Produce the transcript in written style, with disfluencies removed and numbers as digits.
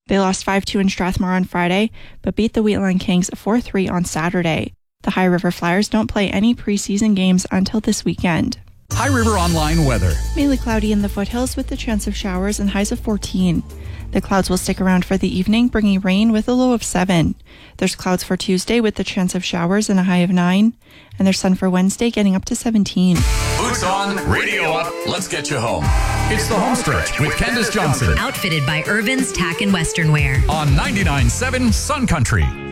They lost 5-2 in Strathmore on Friday, but beat the Wheatland Kings 4-3 on Saturday. The High River Flyers don't play any preseason games until this weekend. High River Online weather. Mainly cloudy in the foothills with the chance of showers and highs of 14. The clouds will stick around for the evening, bringing rain with a low of 7. There's clouds for Tuesday with the chance of showers and a high of 9. And there's sun for Wednesday, getting up to 17. Boots on, radio up, let's get you home. It's the home stretch with Candace Johnson. Outfitted by Irvin's Tack and Western Wear. On 99.7 Sun Country.